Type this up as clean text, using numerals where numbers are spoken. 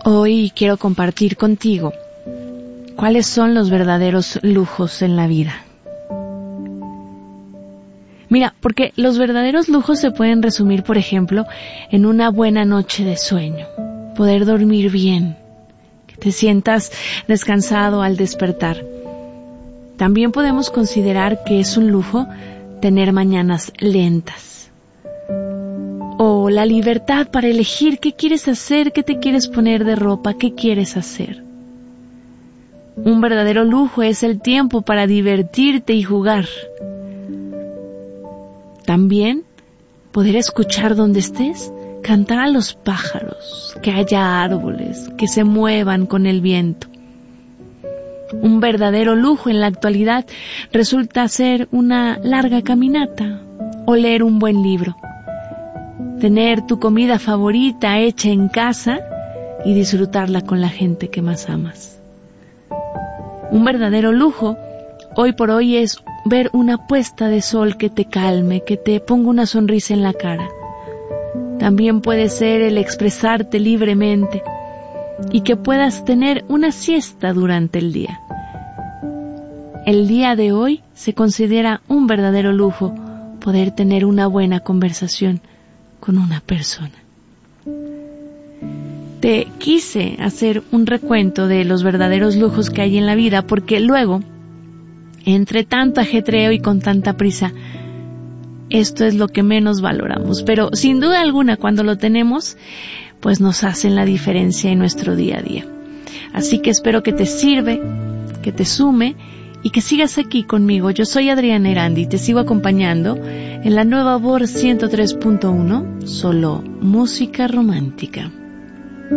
Hoy quiero compartir contigo cuáles son los verdaderos lujos en la vida. Mira, porque los verdaderos lujos se pueden resumir, por ejemplo, en una buena noche de sueño, poder dormir bien, que te sientas descansado al despertar. También podemos considerar que es un lujo tener mañanas lentas. O la libertad para elegir qué quieres hacer, qué te quieres poner de ropa, qué quieres hacer. Un verdadero lujo es el tiempo para divertirte y jugar. También poder escuchar donde estés, cantar a los pájaros, que haya árboles, que se muevan con el viento. Un verdadero lujo en la actualidad resulta ser una larga caminata o leer un buen libro. Tener tu comida favorita hecha en casa y disfrutarla con la gente que más amas. Un verdadero lujo hoy por hoy es ver una puesta de sol que te calme, que te ponga una sonrisa en la cara. También puede ser el expresarte libremente y que puedas tener una siesta durante el día. El día de hoy se considera un verdadero lujo poder tener una buena conversación con una persona. Te quise hacer un recuento de los verdaderos lujos que hay en la vida porque luego, entre tanto ajetreo y con tanta prisa, esto es lo que menos valoramos. Pero sin duda alguna, cuando lo tenemos, pues nos hacen la diferencia en nuestro día a día. Así que espero que te sirve, que te sume y que sigas aquí conmigo. Yo soy Adriana Erandi y te sigo acompañando en la nueva Voz 103.1, solo música romántica.